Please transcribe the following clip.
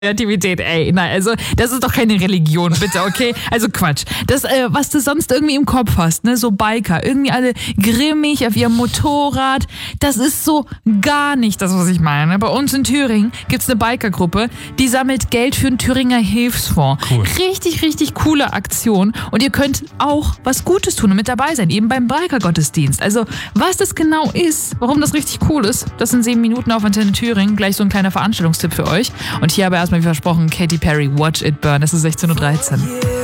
Kreativität, ey. Nein, also das ist doch keine Religion, bitte, okay? Also Quatsch. Das, was du sonst irgendwie im Kopf hast, ne, so Biker, irgendwie alle grimmig auf ihrem Motorrad, das ist so gar nicht das, was ich meine. Bei uns in Thüringen gibt's eine Bikergruppe, die sammelt Geld für einen Thüringer Hilfsfonds. Cool. Richtig, richtig coole Aktion. Und ihr könnt auch was Gutes tun und mit dabei sein, eben beim Biker-Gottesdienst. Also, was das genau ist, warum das richtig cool ist, das sind 7 Minuten auf Antenne Thüringen. Gleich so ein kleiner Veranstaltungstipp für euch. Und hier aber erstmal wie versprochen, Katy Perry, Watch It Burn. Es ist 16:13 Uhr.